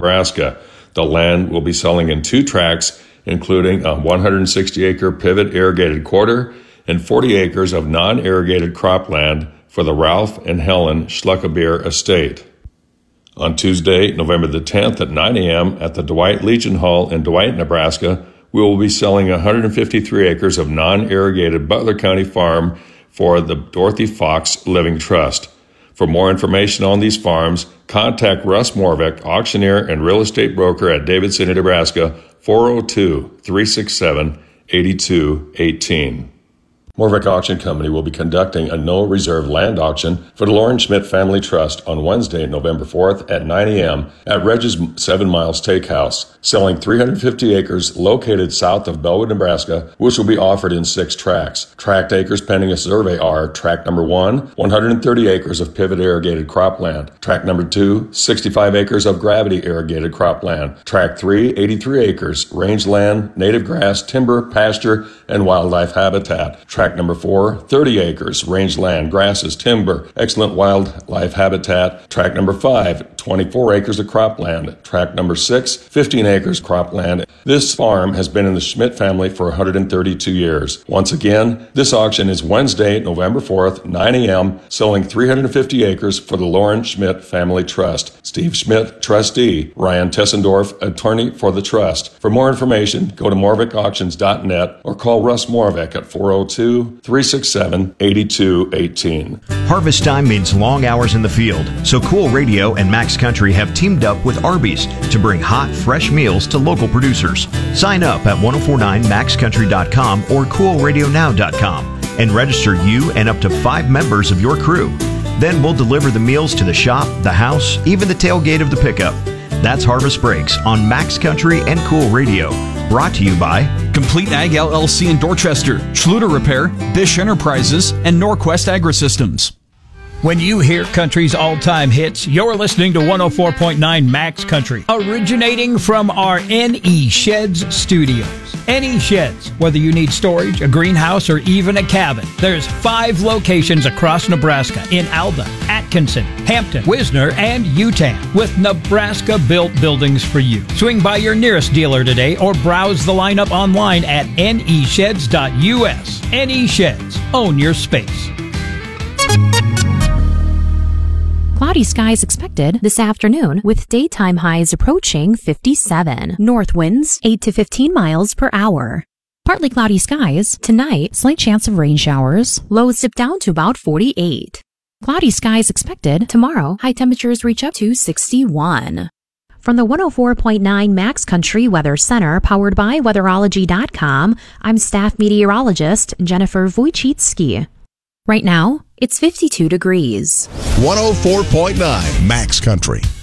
Nebraska. The land will be selling in 2 tracts, including a 160-acre pivot irrigated quarter and 40 acres of non-irrigated cropland for the Ralph and Helen Schluckabeer estate. On Tuesday, November the 10th at 9 a.m. at the Dwight Legion Hall in Dwight, Nebraska, we will be selling 153 acres of non-irrigated Butler County farm for the Dorothy Fox Living Trust. For more information on these farms, contact Russ Morvik, auctioneer and real estate broker at David City, Nebraska, 402-367-8218. Morvik Auction Company will be conducting a no-reserve land auction for the Lauren Schmidt Family Trust on Wednesday, November 4th at 9 a.m. at Reg's 7 Miles Steakhouse, selling 350 acres located south of Bellwood, Nebraska, which will be offered in 6 tracts. Tract acres pending a survey are tract number 1, 130 acres of pivot irrigated cropland, tract number 2, 65 acres of gravity irrigated cropland, tract 3, 83 acres, rangeland, native grass, timber, pasture, and wildlife habitat. Tract number 4, 30 acres, rangeland, grasses, timber, excellent wildlife habitat. Tract number 5, 24 acres of cropland. Tract number 6, 15 acres cropland. This farm has been in the Schmidt family for 132 years. Once again, this auction is Wednesday, November 4th, 9 a.m., selling 350 acres for the Lauren Schmidt Family Trust. Steve Schmidt, trustee. Ryan Tessendorf, attorney for the trust. For more information, go to morvikauctions.net or call Russ Morvik at 402-367-8218. Harvest time means long hours in the field, so Cool Radio and Max Country have teamed up with Arby's to bring hot, fresh meals to local producers. Sign up at 1049maxcountry.com or coolradionow.com and register you and up to 5 members of your crew. Then we'll deliver the meals to the shop, the house, even the tailgate of the pickup. That's Harvest Breaks on Max Country and Cool Radio. Brought to you by Complete Ag LLC in Dorchester, Schluter Repair, Bish Enterprises, and Norquest Agri-Systems. When you hear country's all-time hits, you're listening to 104.9 Max Country, originating from our NE Sheds studios. NE Sheds, whether you need storage, a greenhouse, or even a cabin. There's 5 locations across Nebraska in Alba, Atkinson, Hampton, Wisner, and Utan, with Nebraska-built buildings for you. Swing by your nearest dealer today or browse the lineup online at nesheds.us. NE Sheds. Own your space. Cloudy skies expected this afternoon with daytime highs approaching 57. North winds 8 to 15 miles per hour. Partly cloudy skies tonight, slight chance of rain showers. Lows dip down to about 48. Cloudy skies expected tomorrow. High temperatures reach up to 61. From the 104.9 Max Country Weather Center, powered by Weatherology.com, I'm staff meteorologist Jennifer Wojcicki. Right now, it's 52 degrees. 104.9 Max Country.